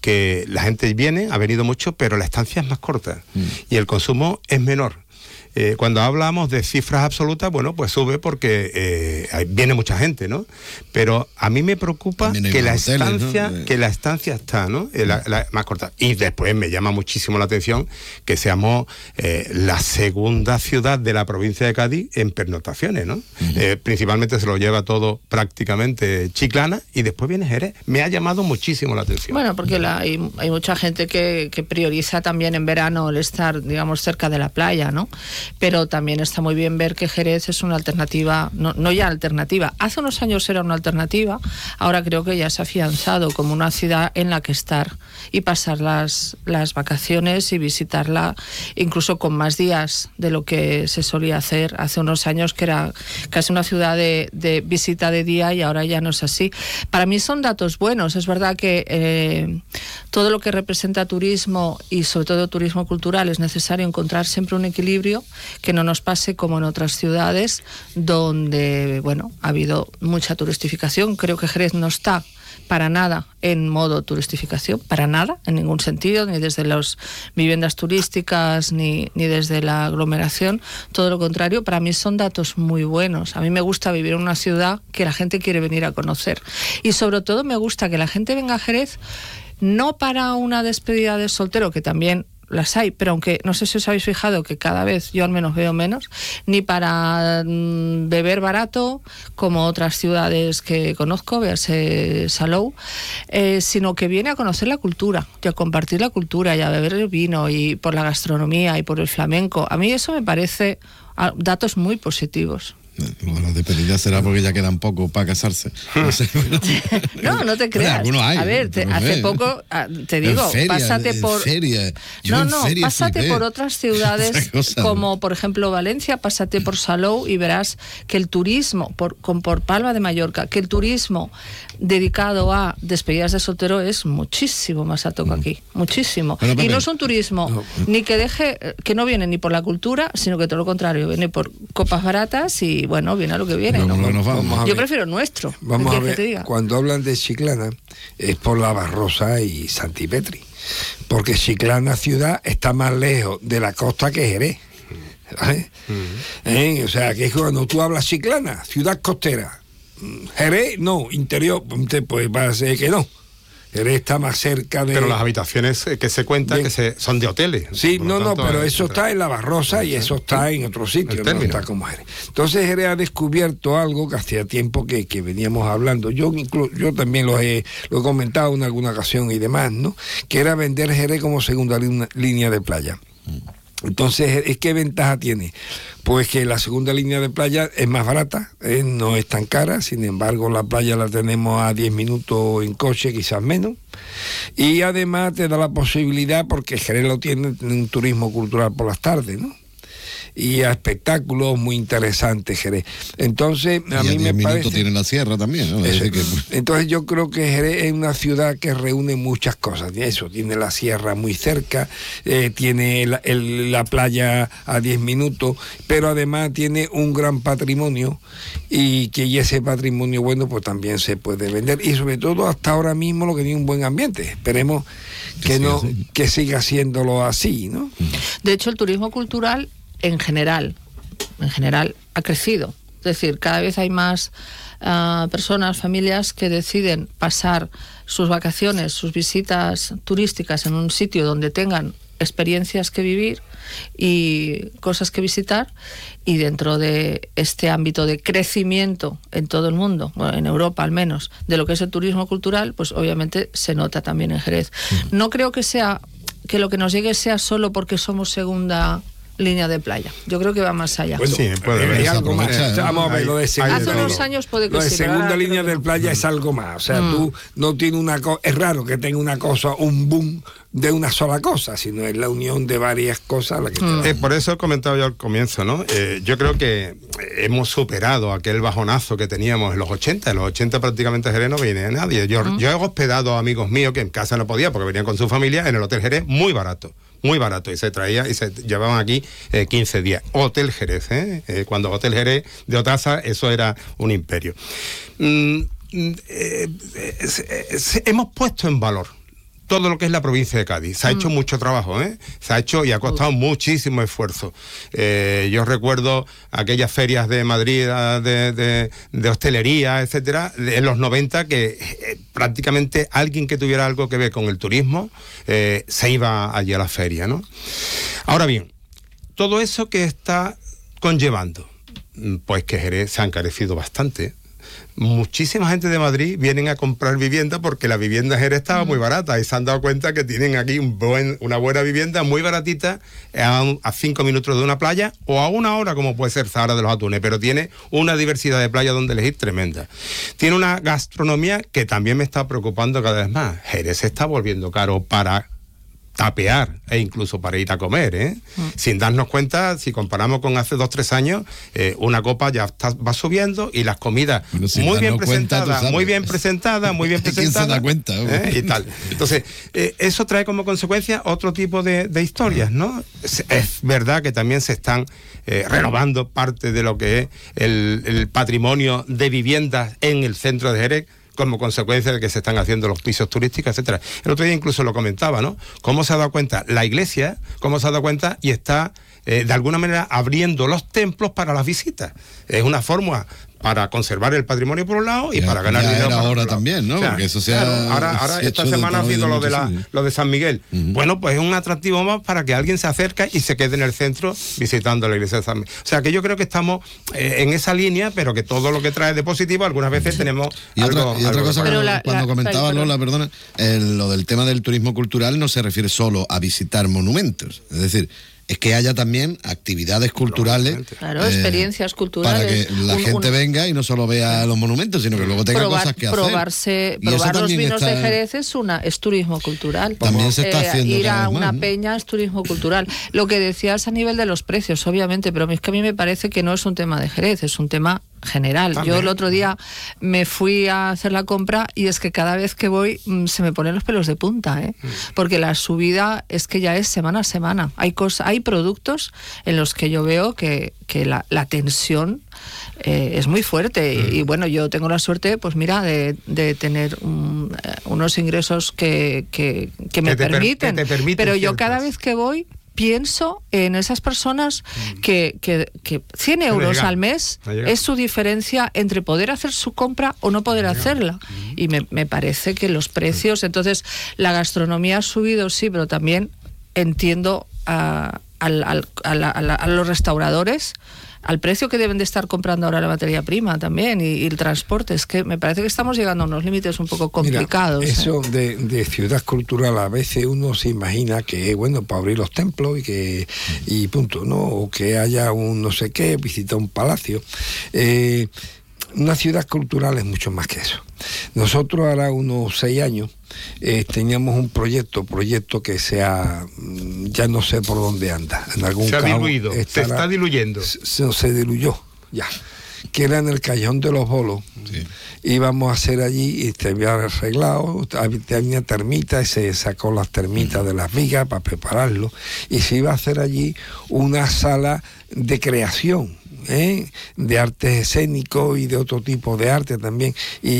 que la gente viene, ha venido mucho, pero la estancia es más corta y el consumo es menor. Cuando hablamos de cifras absolutas, bueno, pues sube porque viene mucha gente, ¿no? Pero a mí me preocupa que la estancia, ¿no? Que la estancia está, ¿no? La más corta. Y después me llama muchísimo la atención que seamos la segunda ciudad de la provincia de Cádiz en pernoctaciones, ¿no? Principalmente se lo lleva todo prácticamente Chiclana y después viene Jerez. Me ha llamado muchísimo la atención. Bueno, porque hay mucha gente que prioriza también en verano el estar, digamos, cerca de la playa, ¿no? Pero también está muy bien ver que Jerez es una alternativa, no ya alternativa, hace unos años era una alternativa, ahora creo que ya se ha afianzado como una ciudad en la que estar y pasar las vacaciones y visitarla incluso con más días de lo que se solía hacer hace unos años, que era casi una ciudad de visita de día, y ahora ya no es así. Para mí son datos buenos, es verdad que todo lo que representa turismo y sobre todo turismo cultural es necesario encontrar siempre un equilibrio, que no nos pase como en otras ciudades donde, bueno, ha habido mucha turistificación. Creo que Jerez no está para nada en modo turistificación, para nada, en ningún sentido, ni desde las viviendas turísticas, ni desde la aglomeración, todo lo contrario. Para mí son datos muy buenos. A mí me gusta vivir en una ciudad que la gente quiere venir a conocer, y sobre todo me gusta que la gente venga a Jerez no para una despedida de soltero, que también las hay, pero aunque no sé si os habéis fijado que cada vez yo al menos veo menos, ni para beber barato como otras ciudades que conozco, véase Salou, sino que viene a conocer la cultura y a compartir la cultura y a beber el vino, y por la gastronomía y por el flamenco. A mí eso me parece datos muy positivos. Bueno, despedida será porque ya quedan poco para casarse. No sé, no te creas. Algunos hay, a ver, hace poco, te digo, pásate por... pásate por otras ciudades como, por ejemplo, Valencia, pásate por Salou y verás que el turismo, por Palma de Mallorca, que el turismo dedicado a despedidas de soltero es muchísimo más alto que aquí, muchísimo. Bueno, y no es un turismo ni que no viene ni por la cultura, sino que todo lo contrario, viene por copas baratas y bueno, viene a lo que viene. Yo prefiero nuestro. Vamos a ver, cuando hablan de Chiclana es por la Barrosa y Santipetri, porque Chiclana ciudad está más lejos de la costa que Jerez, ¿vale? O sea, que es cuando tú hablas Chiclana, ciudad costera, Jerez no, interior, pues va a ser que no. Jerez está más cerca de... Pero las habitaciones que se cuentan son de hoteles. Sí, pero eso está en la Barrosa y eso está en otro sitio, no está como Jerez. Entonces Jerez ha descubierto algo que hacía tiempo que veníamos hablando. Yo también lo he comentado en alguna ocasión y demás, ¿no? Que era vender Jerez como segunda línea de playa. Entonces, ¿qué ventaja tiene? Pues que la segunda línea de playa es más barata, no es tan cara, sin embargo la playa la tenemos a 10 minutos en coche, quizás menos, y además te da la posibilidad, porque Jerez lo tiene un turismo cultural por las tardes, ¿no? Y a espectáculos muy interesantes Jerez. Entonces, a mí me parece... tiene la sierra también, ¿no? Entonces yo creo que Jerez es una ciudad que reúne muchas cosas. Eso, tiene la sierra muy cerca, tiene la playa a 10 minutos, pero además tiene un gran patrimonio, y ese patrimonio, bueno, pues también se puede vender. Y sobre todo, hasta ahora mismo lo que tiene un buen ambiente. Esperemos que siga siéndolo así, ¿no? De hecho, el turismo cultural en general ha crecido. Es decir, cada vez hay más personas, familias que deciden pasar sus vacaciones, sus visitas turísticas en un sitio donde tengan experiencias que vivir y cosas que visitar, y dentro de este ámbito de crecimiento en todo el mundo, bueno, en Europa al menos, de lo que es el turismo cultural, pues obviamente se nota también en Jerez. No creo que lo que nos llegue sea solo porque somos segunda línea de playa. Yo creo que va más allá. Bueno, sí, puede haber algo más. Vamos a ver, lo de segunda, hace unos años puede que lo de segunda línea de playa es algo más. O sea, tú no tienes una cosa, es raro que tenga una cosa, un boom de una sola cosa, sino es la unión de varias cosas la que te da. Por eso he comentado yo al comienzo, ¿no? Yo creo que hemos superado aquel bajonazo que teníamos en los 80. En los 80 prácticamente Jerez no venía nadie. Yo he hospedado a amigos míos que en casa no podía porque venían con su familia en el Hotel Jerez, muy barato, y se traía y se llevaban aquí 15 días. Hotel Jerez, cuando Hotel Jerez de Otaza, eso era un imperio. Hemos puesto en valor todo lo que es la provincia de Cádiz. Se ha hecho mucho trabajo, se ha hecho y ha costado muchísimo esfuerzo. Yo recuerdo aquellas ferias de Madrid de hostelería, etcétera, en los 90, que prácticamente alguien que tuviera algo que ver con el turismo se iba allí a la feria, ¿no? Ahora bien, todo eso que está conllevando, pues que Jerez se ha encarecido bastante. Muchísima gente de Madrid vienen a comprar vivienda porque la vivienda en Jerez estaba muy barata y se han dado cuenta que tienen aquí una buena vivienda muy baratita a 5 minutos de una playa o a 1 hora, como puede ser Zahara de los Atunes, pero tiene una diversidad de playas donde elegir tremenda. Tiene una gastronomía que también me está preocupando cada vez más. Jerez se está volviendo caro para tapear e incluso para ir a comer, sin darnos cuenta. Si comparamos con hace 2-3 años, una copa ya va subiendo y las comidas muy bien presentadas, ¿Quién se da cuenta? Y tal. Entonces, eso trae como consecuencia otro tipo de historias, ¿no? Es verdad que también se están renovando parte de lo que es el patrimonio de viviendas en el centro de Jerez, como consecuencia de que se están haciendo los pisos turísticos, etcétera. El otro día incluso lo comentaba, ¿no? Cómo se ha dado cuenta la Iglesia, y está de alguna manera abriendo los templos para las visitas. Es una forma para conservar el patrimonio por un lado y para ganar dinero. Era ahora también, ¿no? Porque eso se ha ahora esta semana ha sido lo de San Miguel. Bueno, pues es un atractivo más para que alguien se acerque y se quede en el centro visitando la iglesia de San Miguel. O sea, que yo creo que estamos en esa línea, pero que todo lo que trae de positivo, algunas veces tenemos otra cosa, pero cuando comentaba Lola, perdona, lo del tema del turismo cultural no se refiere solo a visitar monumentos, es decir, es que haya también actividades culturales. Claro, experiencias culturales. Para que la gente venga y no solo vea los monumentos, sino que luego tenga cosas que hacer. Probar los vinos de Jerez es turismo cultural. También se está haciendo. Ir a una peña es turismo cultural. Lo que decías a nivel de los precios, obviamente, pero es que a mí me parece que no es un tema de Jerez, es un tema general. También. Yo el otro día me fui a hacer la compra y es que cada vez que voy se me ponen los pelos de punta, porque la subida es que ya es semana a semana. Hay productos en los que yo veo que la tensión es muy fuerte y bueno, yo tengo la suerte, pues mira, de tener unos ingresos que me permiten, pero yo cada vez que voy pienso en esas personas que 100 euros al mes es su diferencia entre poder hacer su compra o no poder hacerla. Y me parece que los precios, entonces la gastronomía ha subido, sí, pero también entiendo a los restauradores al precio que deben de estar comprando ahora la materia prima también y el transporte. Es que me parece que estamos llegando a unos límites un poco complicados. Mira, eso de ciudad cultural, a veces uno se imagina que bueno, para abrir los templos y punto, ¿no? O que haya un no sé qué, visita un palacio. Una ciudad cultural es mucho más que eso. Nosotros ahora unos 6 años teníamos un proyecto que ya no sé por dónde anda. En algún se ha diluido, se está diluyendo. Se diluyó, ya. Que era en el Callejón de los Bolos. Sí. Íbamos a hacer allí y te había arreglado, tenía termitas y se sacó las termitas de las vigas para prepararlo. Y se iba a hacer allí una sala de creación. De arte escénico y de otro tipo de arte también,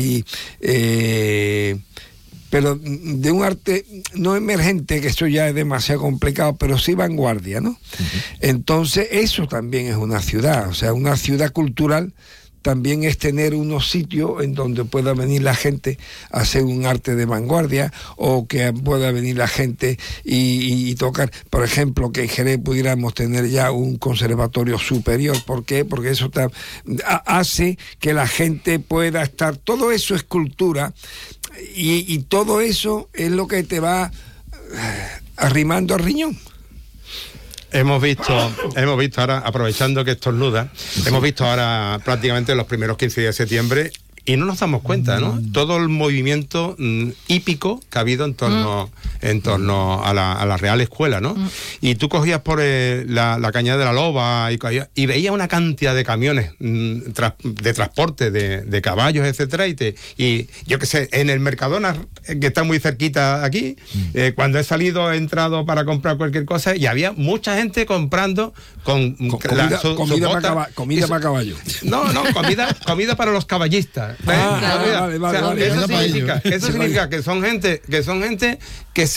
pero de un arte no emergente, que eso ya es demasiado complicado, pero sí vanguardia, ¿no? Entonces eso también es una ciudad, o sea, una ciudad cultural también es tener unos sitios en donde pueda venir la gente a hacer un arte de vanguardia, o que pueda venir la gente y tocar, por ejemplo, que en Jerez pudiéramos tener ya un conservatorio superior. ¿Por qué? Porque eso hace que la gente pueda estar, todo eso es cultura y todo eso es lo que te va arrimando al riñón. Hemos visto ahora, aprovechando que estornuda, hemos visto ahora prácticamente los primeros 15 días de septiembre y no nos damos cuenta, ¿no? Todo el movimiento hípico que ha habido en torno a la Real Escuela, ¿no? Y tú cogías por la Cañada de la Loba y veías una cantidad de camiones de transporte de caballos, etcétera, y yo qué sé, en el Mercadona, que está muy cerquita aquí, cuando he entrado para comprar cualquier cosa y había mucha gente comprando comida para caballo. No, comida para los caballistas. Eso significa que son gente que